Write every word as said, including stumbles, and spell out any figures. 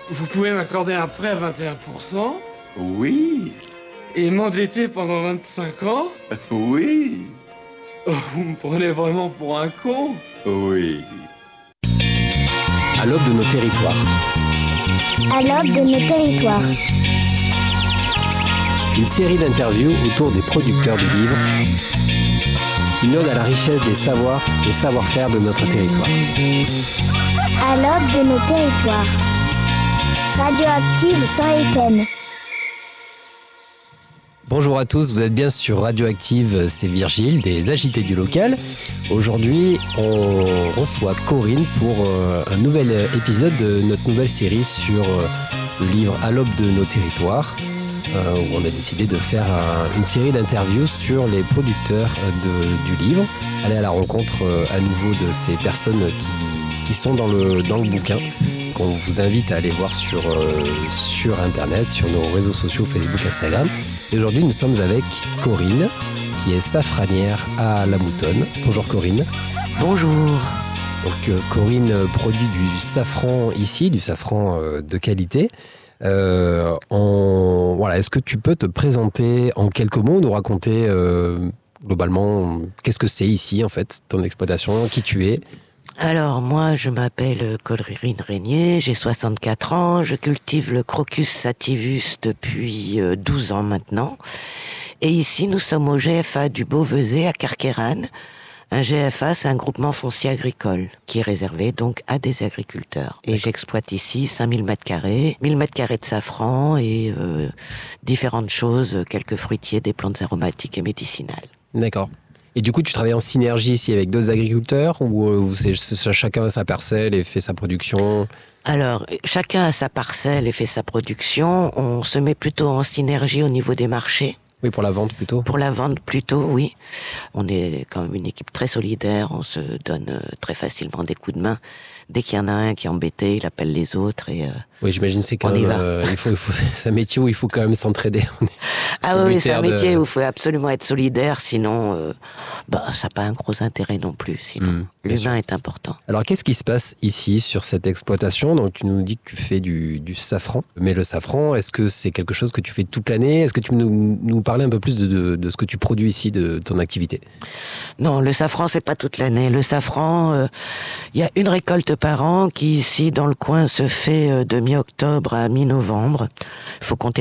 Vous pouvez m'accorder un prêt à vingt et un pour cent Oui. et m'endetter pendant vingt-cinq ans? Oui. Oh, vous me prenez vraiment pour un con? Oui. À l'aube de nos territoires. À l'aube de nos territoires. Une série d'interviews autour des producteurs du livre. Une ode à la richesse des savoirs et savoir-faire de notre territoire. À l'aube de nos territoires. Radioactive cent F M. Bonjour à tous, vous êtes bien sur Radioactive, c'est Virgile des Agités du Local. Aujourd'hui, on reçoit Corinne pour euh, un nouvel épisode de notre nouvelle série sur euh, le livre À l'aube de nos territoires, euh, où on a décidé de faire un, une série d'interviews sur les producteurs de, du livre, aller à la rencontre euh, à nouveau de ces personnes qui, qui sont dans le, dans le bouquin, qu'on vous invite à aller voir sur, euh, sur Internet, sur nos réseaux sociaux, Facebook, Instagram. Et aujourd'hui, nous sommes avec Corinne, qui est safranière à La Moutonne. Bonjour Corinne. Bonjour. Donc euh, Corinne produit du safran ici, du safran euh, de qualité. Euh, en, voilà, est-ce que tu peux te présenter en quelques mots, nous raconter euh, globalement qu'est-ce que c'est ici en fait, ton exploitation, qui tu es? Alors, moi, je m'appelle Corinne Régnier, j'ai soixante-quatre ans, je cultive le Crocus sativus depuis douze ans maintenant. Et ici, nous sommes au G F A du Beauvaisis à Carqueiranne. Un G F A, c'est un groupement foncier agricole qui est réservé donc à des agriculteurs. Et j'exploite ici cinq mille mètres carrés, mille mètres carrés de safran et euh, différentes choses, quelques fruitiers, des plantes aromatiques et médicinales. D'accord. Et du coup, tu travailles en synergie ici avec d'autres agriculteurs ou euh, c'est, c'est, chacun a sa parcelle et fait sa production? Alors, chacun a sa parcelle et fait sa production. On se met plutôt en synergie au niveau des marchés. Oui, pour la vente plutôt. Pour la vente plutôt, oui. On est quand même une équipe très solidaire. On se donne très facilement des coups de main. Dès qu'il y en a un qui est embêté, il appelle les autres et... Euh, oui, j'imagine c'est quand même... Euh, il faut, il faut, c'est un métier où il faut quand même s'entraider. Ah oui, c'est un métier de... où il faut absolument être solidaire, sinon euh, bah, ça n'a pas un gros intérêt non plus. Sinon, mmh, l'humain est important. Alors, qu'est-ce qui se passe ici, sur cette exploitation? Donc, tu nous dis que tu fais du, du safran. Mais le safran, est-ce que c'est quelque chose que tu fais toute l'année? Est-ce que tu peux nous, nous parler un peu plus de, de, de ce que tu produis ici, de ton activité? Non, le safran, c'est pas toute l'année. Le safran, il euh, y a une récolte par an qui, ici, dans le coin, se fait de mi-octobre à mi-novembre. Il faut compter